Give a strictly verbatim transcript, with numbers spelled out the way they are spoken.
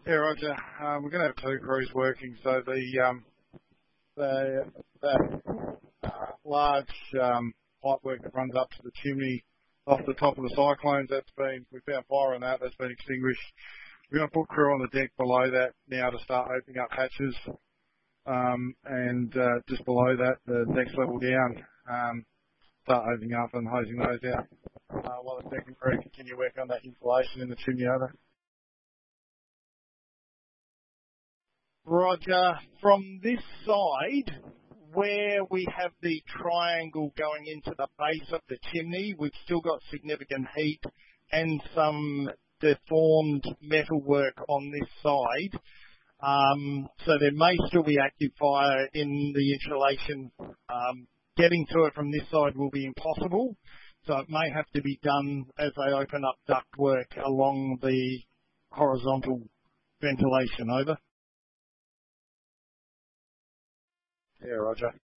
Yeah, Roger. Um, we're going to have two crews working, so the um, the that uh, large um, pipe work that runs up to the chimney off the top of the cyclones, that's been we found fire on that. That's been extinguished. We're going to put crew on the deck below that now to start opening up hatches, um, and uh, just below that, the next level down, um, start opening up and hosing those out. Uh, while the second crew continue work on that insulation in the chimney over. Roger, from this side, where we have the triangle going into the base of the chimney, we've still got significant heat and some deformed metalwork on this side. Um, so there may still be active fire in the insulation. Um, getting to it from this side will be impossible, so it may have to be done as they open up ductwork along the horizontal ventilation. Over. Yeah, Roger.